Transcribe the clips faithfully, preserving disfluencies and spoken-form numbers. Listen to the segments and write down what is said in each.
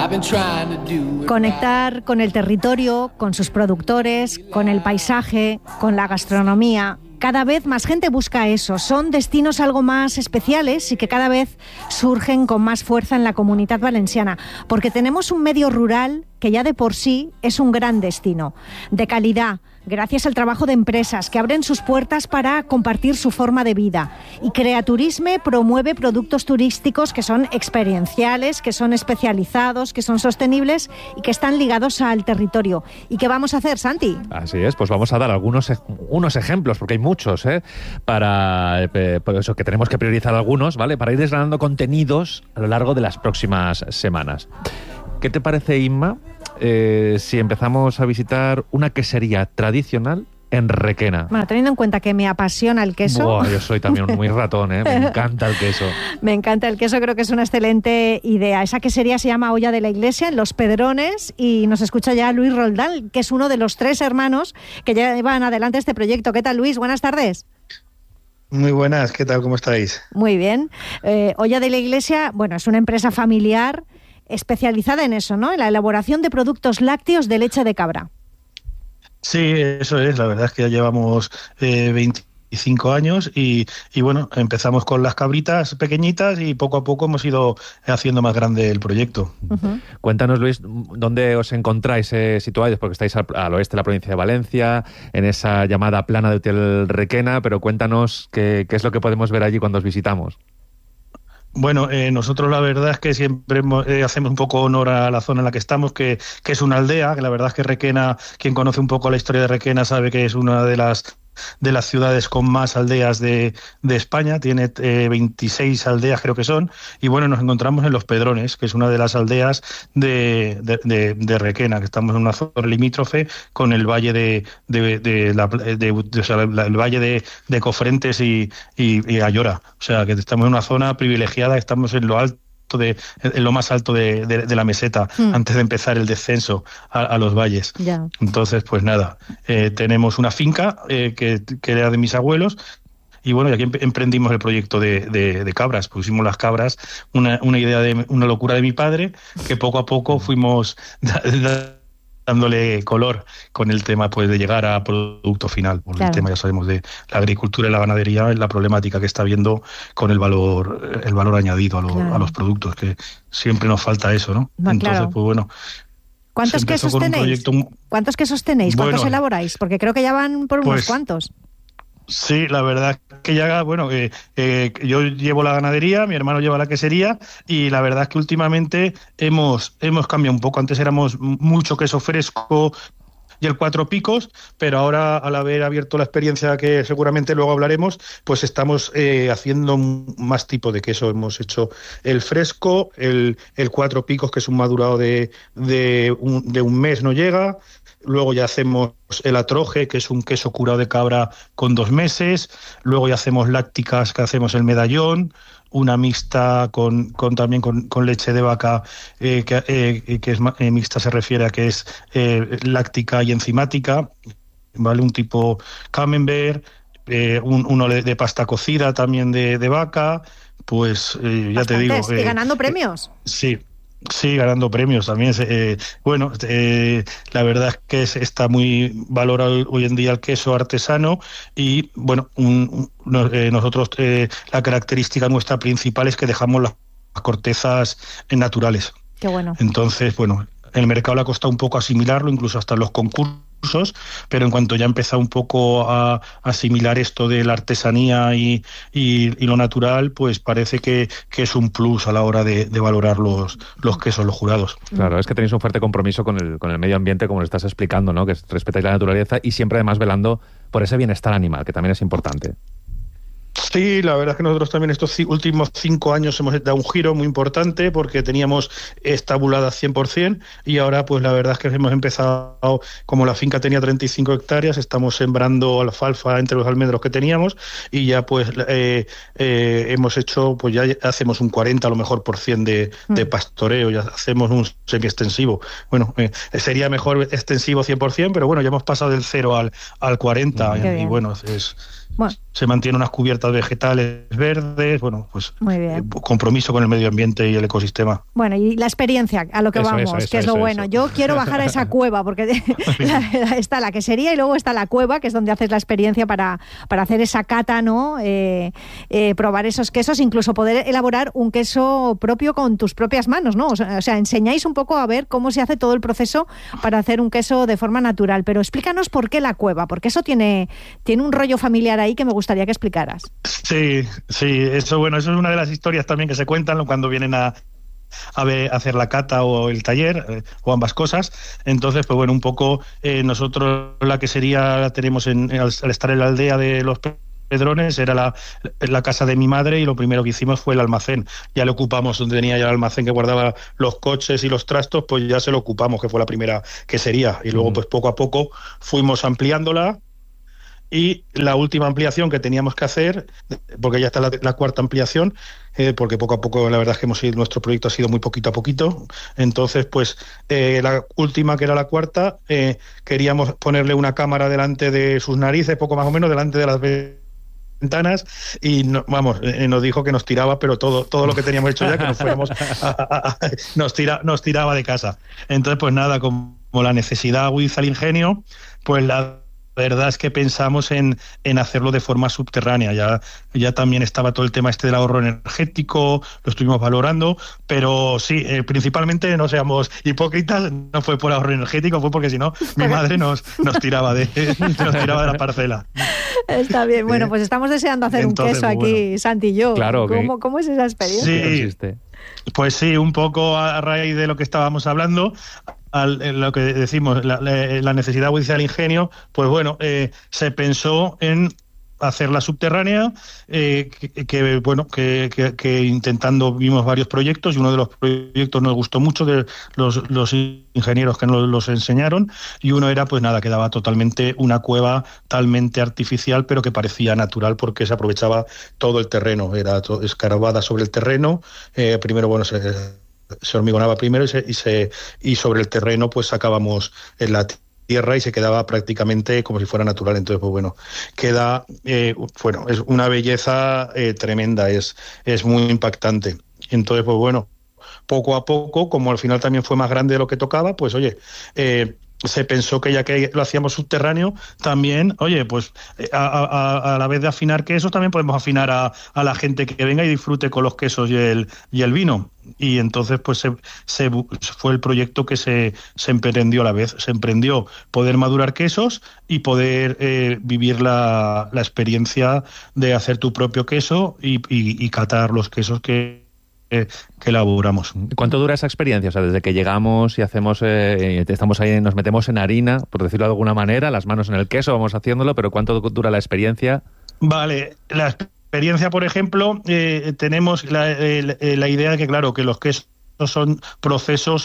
Conectar con el territorio, con sus productores, con el paisaje, con la gastronomía. Cada vez más gente busca eso. Son destinos algo más especiales y que cada vez surgen con más fuerza en la Comunitat Valenciana, porque tenemos un medio rural que ya de por sí es un gran destino, de calidad, gracias al trabajo de empresas que abren sus puertas para compartir su forma de vida. Y Creaturisme promueve productos turísticos que son experienciales, que son especializados, que son sostenibles y que están ligados al territorio. ¿Y qué vamos a hacer, Santi? Así es, pues vamos a dar algunos unos ejemplos, porque hay muchos, ¿eh? Para eh, por eso que tenemos que priorizar algunos, ¿vale? Para ir desgranando contenidos a lo largo de las próximas semanas. ¿Qué te parece, Inma, eh, si empezamos a visitar una quesería tradicional en Requena? Bueno, teniendo en cuenta que me apasiona el queso... Buah, yo soy también muy ratón, ¿eh? Me encanta el queso. Me encanta el queso, creo que es una excelente idea. Esa quesería se llama Olla de la Iglesia, en Los Pedrones, y nos escucha ya Luis Roldán, que es uno de los tres hermanos que llevan adelante este proyecto. ¿Qué tal, Luis? Buenas tardes. Muy buenas, ¿qué tal? ¿Cómo estáis? Muy bien. Eh, Olla de la Iglesia, bueno, es una empresa familiar especializada en eso, ¿no? En la elaboración de productos lácteos de leche de cabra. Sí, eso es. La verdad es que ya llevamos eh, veinticinco años y, y bueno, empezamos con las cabritas pequeñitas y poco a poco hemos ido haciendo más grande el proyecto. Uh-huh. Cuéntanos, Luis, ¿dónde os encontráis eh, situados? Porque estáis al, al oeste de la provincia de Valencia, en esa llamada plana de Hotel Requena, pero cuéntanos qué, qué es lo que podemos ver allí cuando os visitamos. Bueno, eh, nosotros la verdad es que siempre eh, hacemos un poco honor a la zona en la que estamos, que, que es una aldea, que la verdad es que Requena, quien conoce un poco la historia de Requena sabe que es una de las de las ciudades con más aldeas de, de España, tiene eh, veintiséis aldeas creo que son, y bueno, nos encontramos en Los Pedrones, que es una de las aldeas de, de, de, de Requena, que estamos en una zona limítrofe con el valle de, de, de, la, de, de o sea, el valle de, de Cofrentes y, y, y Ayora, o sea que estamos en una zona privilegiada, estamos en lo alto de en lo más alto de, de, de la meseta mm. antes de empezar el descenso a, a los valles. Yeah. Entonces, pues nada, eh, tenemos una finca eh, que, que era de mis abuelos y bueno, y aquí emprendimos el proyecto de, de, de cabras. Pusimos las cabras, una, una idea de una locura de mi padre, que poco a poco fuimos dándole color con el tema pues de llegar a producto final. Por claro. El tema, ya sabemos, de la agricultura y la ganadería, la problemática que está habiendo con el valor el valor añadido a, lo, claro. a los productos, que siempre nos falta eso, ¿no? Va, Entonces, claro. pues bueno. ¿Cuántos quesos tenéis? Proyecto... ¿Cuántos quesos tenéis? ¿Cuántos bueno, elaboráis? Porque creo que ya van por unos pues, cuantos. Sí, la verdad que ya, bueno, eh, eh, yo llevo la ganadería, mi hermano lleva la quesería y la verdad es que últimamente hemos, hemos cambiado un poco. Antes éramos mucho queso fresco y el cuatro picos, pero ahora al haber abierto la experiencia que seguramente luego hablaremos, pues estamos eh, haciendo más tipo de queso. Hemos hecho el fresco, el, el cuatro picos, que es un madurado de, de, un, de un mes, no llega. Luego ya hacemos el atroje, que es un queso curado de cabra con dos meses. Luego ya hacemos lácticas, que hacemos el medallón. Una mixta con, con también con, con leche de vaca, eh, que, eh, que es eh, mixta, se refiere a que es eh, láctica y enzimática, ¿vale? Un tipo camembert, eh, un, uno de pasta cocida también de, de vaca, pues eh, ya Bastantes, te digo... Eh, y ganando eh, premios. Eh, sí. Sí, ganando premios también. Eh, bueno, eh, la verdad es que es, está muy valorado hoy en día el queso artesano y, bueno, un, un, eh, nosotros eh, la característica nuestra principal es que dejamos las cortezas naturales. Qué bueno. Entonces, bueno, el mercado le ha costado un poco asimilarlo, incluso hasta los concursos, pero en cuanto ya ha empezado un poco a asimilar esto de la artesanía y, y, y lo natural, pues parece que, que es un plus a la hora de, de valorar los, los quesos, los jurados. Claro, es que tenéis un fuerte compromiso con el, con el medio ambiente, como lo estás explicando, ¿no? Que respetáis la naturaleza y siempre además velando por ese bienestar animal, que también es importante. Sí, la verdad es que nosotros también estos últimos cinco años hemos dado un giro muy importante porque teníamos estabulada cien por ciento y ahora pues la verdad es que hemos empezado, como la finca tenía treinta y cinco hectáreas, estamos sembrando alfalfa entre los almendros que teníamos y ya pues eh, eh, hemos hecho, pues ya hacemos un cuarenta a lo mejor por cien de, de pastoreo, ya hacemos un semi-extensivo. Bueno, eh, sería mejor extensivo cien por ciento, pero bueno, ya hemos pasado del cero al, al cuarenta y, y bueno, es... Bueno. Se mantienen unas cubiertas vegetales verdes, bueno, pues Muy bien. Eh, compromiso con el medio ambiente y el ecosistema. Bueno, y la experiencia, a lo que Eso, vamos, eso, eso, que es lo eso, bueno. eso. Yo quiero bajar a esa cueva, porque la, está la quesería y luego está la cueva, que es donde haces la experiencia para, para hacer esa cata, ¿no? Eh, eh, probar esos quesos, incluso poder elaborar un queso propio con tus propias manos, ¿no? O sea, o sea, enseñáis un poco a ver cómo se hace todo el proceso para hacer un queso de forma natural. Pero explícanos por qué la cueva, porque eso tiene, tiene un rollo familiar ahí que me gustaría que explicaras. Sí, sí, eso bueno, eso es una de las historias también que se cuentan cuando vienen a, a, ver, a hacer la cata o el taller, eh, o ambas cosas. Entonces, pues bueno, un poco eh, nosotros la quesería la tenemos en, al, al estar en la aldea de los Pedrones, era la, la casa de mi madre, y lo primero que hicimos fue el almacén. Ya le ocupamos donde tenía ya el almacén que guardaba los coches y los trastos, pues ya se lo ocupamos, que fue la primera quesería. Y luego, pues poco a poco fuimos ampliándola. Y la última ampliación que teníamos que hacer, porque ya está la, la cuarta ampliación, eh, porque poco a poco la verdad es que hemos ido, nuestro proyecto ha sido muy poquito a poquito. Entonces, pues eh, la última, que era la cuarta, eh, queríamos ponerle una cámara delante de sus narices, poco más o menos, delante de las ventanas, y no, vamos, eh, nos dijo que nos tiraba, pero todo todo lo que teníamos hecho ya, que nos fuéramos a, a, a, nos, tira, nos tiraba de casa. Entonces, pues nada, como la necesidad agudiza el ingenio, pues la La verdad es que pensamos en, en hacerlo de forma subterránea. Ya, ya también estaba todo el tema este del ahorro energético, lo estuvimos valorando, pero sí, eh, principalmente, no seamos hipócritas, no fue por ahorro energético, fue porque si no, mi madre nos, nos, tiraba de, nos tiraba de la parcela. Está bien, bueno, pues estamos deseando hacer Entonces, un queso aquí, bueno. Santi y yo. Claro, ¿Cómo, ¿Cómo es esa experiencia? Sí, pues sí, un poco a raíz de lo que estábamos hablando, al, lo que decimos, la, la necesidad agudizar el ingenio, pues bueno, eh, se pensó en hacerla subterránea, eh, que, que bueno, que, que, que intentando vimos varios proyectos, y uno de los proyectos nos gustó mucho, de los, los ingenieros que nos los enseñaron, y uno era, pues nada, que daba totalmente una cueva totalmente artificial, pero que parecía natural porque se aprovechaba todo el terreno, era todo, escarbada sobre el terreno, eh, primero, bueno, se, se hormigonaba primero y, se, y, se, y sobre el terreno pues sacábamos en la tierra y se quedaba prácticamente como si fuera natural. Entonces, pues bueno, queda, eh, bueno, es una belleza eh, tremenda, es, es muy impactante. Entonces, pues bueno, poco a poco, como al final también fue más grande de lo que tocaba, pues oye, eh, se pensó que ya que lo hacíamos subterráneo, también, oye, pues a, a, a la vez de afinar quesos, también podemos afinar a, a la gente que venga y disfrute con los quesos y el, y el vino. Y entonces, pues se, se fue el proyecto que se, se emprendió a la vez. Se emprendió poder madurar quesos y poder eh, vivir la, la experiencia de hacer tu propio queso y, y, y catar los quesos que que elaboramos. ¿Cuánto dura esa experiencia? O sea, desde que llegamos y hacemos, eh, estamos ahí, nos metemos en harina, por decirlo de alguna manera, las manos en el queso, vamos haciéndolo, pero ¿cuánto dura la experiencia? Vale, la experiencia, por ejemplo, eh, tenemos la, eh, la idea de que, claro, que los quesos son procesos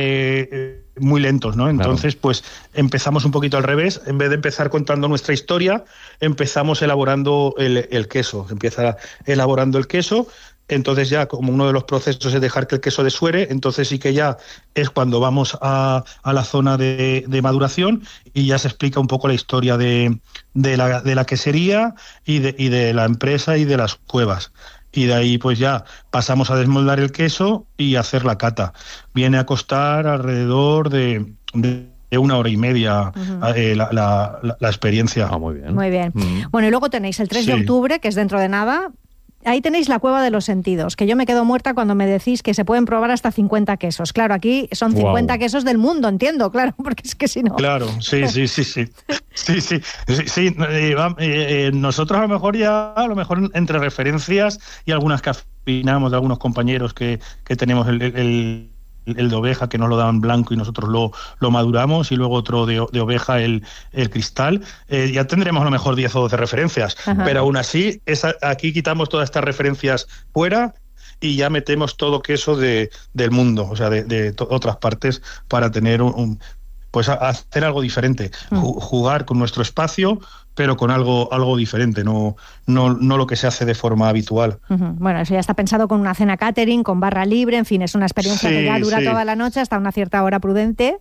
eh, muy lentos, ¿no? Entonces, claro, pues empezamos un poquito al revés. En vez de empezar contando nuestra historia, empezamos elaborando el, el queso. Empieza elaborando el queso. Entonces ya, como uno de los procesos es dejar que el queso desuere, entonces sí que ya es cuando vamos a, a la zona de, de maduración, y ya se explica un poco la historia de, de, la, de la quesería y de, y de la empresa y de las cuevas. Y de ahí pues ya pasamos a desmoldar el queso y hacer la cata. Viene a costar alrededor de... de de una hora y media uh-huh. eh, la, la, la, la experiencia. Ah, muy bien. Muy bien. Uh-huh. Bueno, y luego tenéis el tres sí. de octubre, que es dentro de nada. Ahí tenéis la cueva de los sentidos, que yo me quedo muerta cuando me decís que se pueden probar hasta cincuenta quesos. Claro, aquí son cincuenta wow. quesos del mundo, entiendo, claro, porque es que si no... Claro, sí, sí, sí, sí. Sí, sí, sí, sí. Eh, eh, nosotros a lo mejor ya, a lo mejor entre referencias y algunas que afinamos de algunos compañeros que, que tenemos el... el el de oveja, que nos lo daban blanco y nosotros lo, lo maduramos, y luego otro de, de oveja, el, el cristal, eh, ya tendremos a lo mejor diez o doce referencias. Ajá. Pero aún así, esa, aquí quitamos todas estas referencias fuera y ya metemos todo queso de, del mundo, o sea, de, de to- otras partes, para tener un, un pues a, a hacer algo diferente, mm. J- jugar con nuestro espacio, pero con algo algo diferente, no, no, no lo que se hace de forma habitual. Uh-huh. Bueno, eso ya está pensado con una cena catering, con barra libre, en fin, es una experiencia sí, que ya dura sí. toda la noche hasta una cierta hora prudente.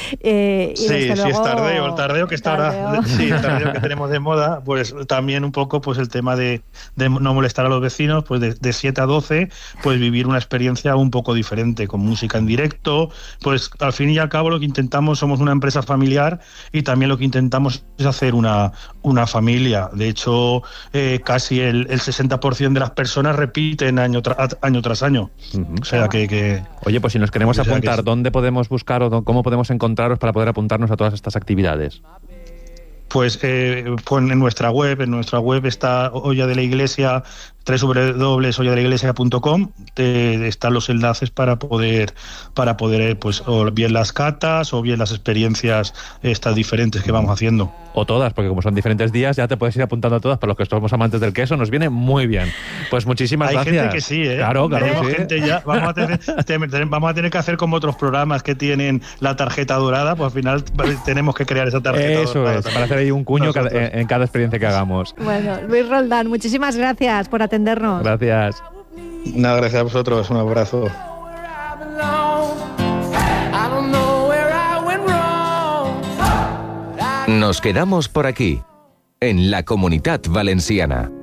Eh, y sí, desde sí, luego, es tardeo, el tardeo que está tardeo. ahora, sí, el tardeo que tenemos de moda, pues también un poco pues el tema de, de no molestar a los vecinos, pues de, de siete a doce, pues vivir una experiencia un poco diferente, con música en directo, pues al fin y al cabo lo que intentamos, somos una empresa familiar y también lo que intentamos es hacer una, una familia. De hecho, eh, casi el, el sesenta por ciento de las personas repiten año, tra- año tras año. Uh-huh. O sea que, que... Oye, pues si nos queremos o sea apuntar, que... ¿dónde podemos buscar o cómo podemos encontraros para poder apuntarnos a todas estas actividades? Pues, eh, pues en nuestra web, en nuestra web está Olla de la Iglesia, doble u doble u doble u punto olla de la iglesia punto com, eh, están los enlaces para poder, para poder, pues, o bien las catas o bien las experiencias estas diferentes que vamos haciendo. O todas, porque como son diferentes días, ya te puedes ir apuntando a todas. Para los que somos amantes del queso, nos viene muy bien. Pues muchísimas Hay gracias. Hay gente que sí, ¿eh? Claro, claro. Tenemos sí. gente ya. Vamos a, tener, vamos a tener que hacer como otros programas que tienen la tarjeta dorada, pues al final tenemos que crear esa tarjeta Eso dorada. Eso es, también. Para hacer ahí un cuño cada, en, en cada experiencia que hagamos. Bueno, Luis Roldán, muchísimas gracias por atendernos. Gracias. Nada, gracias a vosotros. Un abrazo. Nos quedamos por aquí, en la Comunitat Valenciana.